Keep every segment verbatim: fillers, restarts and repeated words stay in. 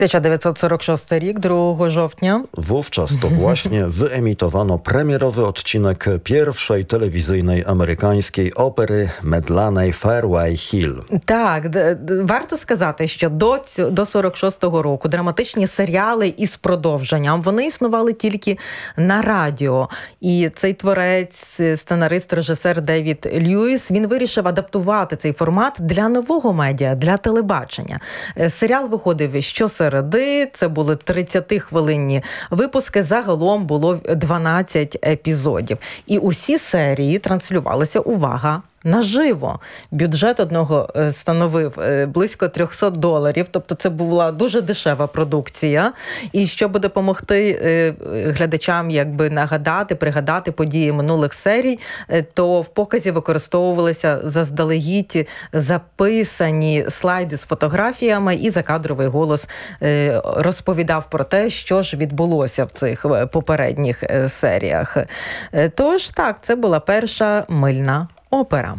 tysiąc dziewięćset czterdziesty szósty rok, drugiego żownia. Wówczas to właśnie wyemitowano premierowy odcinek pierwszej telewizyjnej amerykańskiej opery Medlanej Fairway Hill. Так, д- д- варто сказати, що до, цю- до сорок шостого року драматичні серіали із продовженням, вони існували тільки на радіо. І цей творець, сценарист, режисер Девід Льюіс, він вирішив адаптувати цей формат для нового медіа, для телебачення. Е, Серіал виходив щосереди, це були тридцятихвилинні випуски, загалом було дванадцять епізодів. І усі серії транслювалися, увага, наживо. Бюджет одного е, становив е, близько триста доларів, тобто це була дуже дешева продукція. І щоб допомогти е, глядачам якби нагадати, пригадати події минулих серій, е, то в показі використовувалися заздалегідь записані слайди з фотографіями, і закадровий голос е, розповідав про те, що ж відбулося в цих е, попередніх е, серіях. Е, Тож, так, це була перша мильна опера.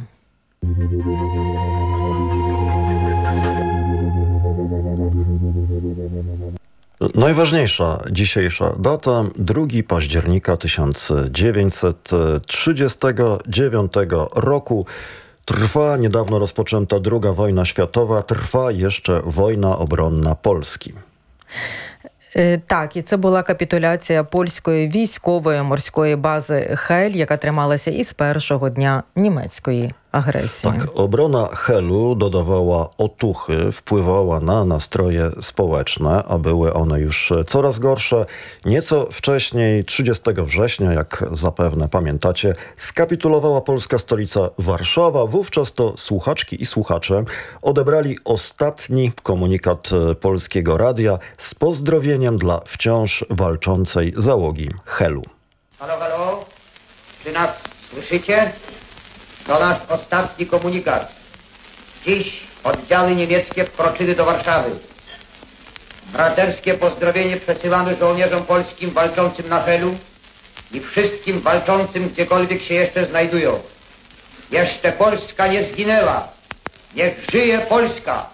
Najważniejsza dzisiejsza data, drugiego października tysiąc dziewięćset trzydziestego dziewiątego roku. Trwa niedawno rozpoczęta druga wojna światowa, trwa jeszcze wojna obronna Polski. Е, Так, і це була капітуляція польської військової морської бази Хель, яка трималася із першого дня німецької агресії. Tak, obrona Helu dodawała otuchy, wpływała na nastroje społeczne, a były one już coraz gorsze. Nieco wcześniej, trzydziestego września, jak zapewne pamiętacie, skapitulowała polska stolica Warszawa. Wówczas to słuchaczki i słuchacze odebrali ostatni komunikat Polskiego Radia z pozdrowieniem dla wciąż walczącej załogi Helu. Halo, halo, czy nas słyszycie? To nasz ostatni komunikat. Dziś oddziały niemieckie wkroczyły do Warszawy. Braterskie pozdrowienie przesyłamy żołnierzom polskim walczącym na Helu i wszystkim walczącym gdziekolwiek się jeszcze znajdują. Jeszcze Polska nie zginęła. Niech żyje Polska!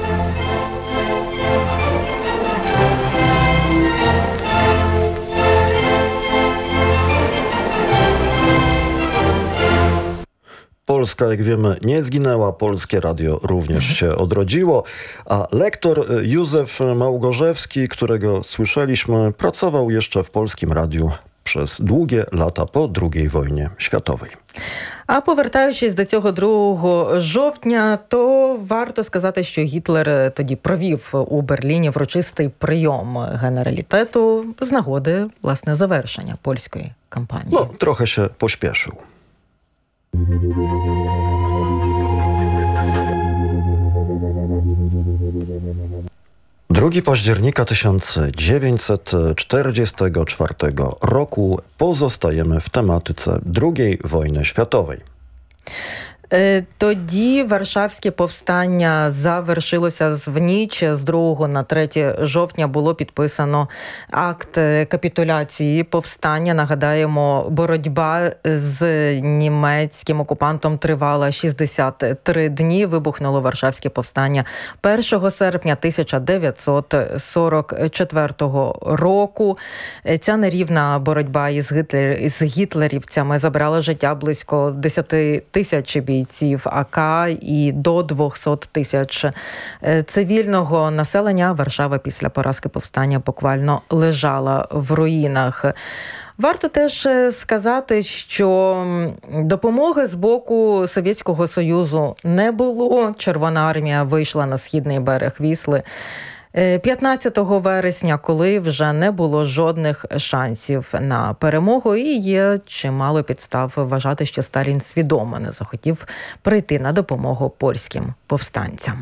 Polska, jak wiemy, nie zginęła, Polskie Radio również się odrodziło, a lektor Józef Małgorzewski, którego słyszeliśmy, pracował jeszcze w Polskim Radiu przez długie lata po drugiej wojnie światowej. А повертаючись до цього другого жовтня, то варто сказати, що Гітлер тоді провів у Берліні врочистий прийом генералітету з нагоди, власне, завершення польської кампанії. No, trochę się pośpieszył. drugiego października tysiąc dziewięćset czterdziestego czwartego roku pozostajemy w tematyce drugiej wojny światowej. Е, Тоді Варшавське повстання завершилося в ніч з другого на третє жовтня. Було підписано акт капітуляції повстання. Нагадаємо, боротьба з німецьким окупантом тривала шістдесят три дні. Вибухнуло Варшавське повстання першого серпня тисяча дев'ятсот сорок четвертого року. Ця нерівна боротьба із, гітлер... із гітлерівцями забрала життя близько десять тисяч бійців АК і до двісті тисяч цивільного населення. Варшава після поразки повстання буквально лежала в руїнах. Варто теж сказати, що допомоги з боку Совєтського Союзу не було. Червона армія вийшла на східний берег Вісли п'ятнадцятого вересня, коли вже не було жодних шансів на перемогу, і є чимало підстав вважати, що Сталін свідомо не захотів прийти на допомогу польським повстанцям.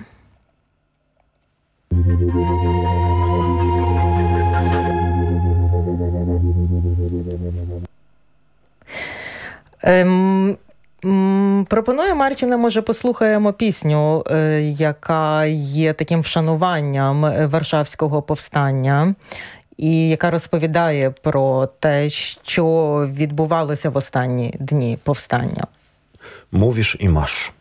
Ем... Пропоную, Марчина, може, послухаємо пісню, яка є таким вшануванням Варшавського повстання і яка розповідає про те, що відбувалося в останні дні повстання. Mówisz i masz.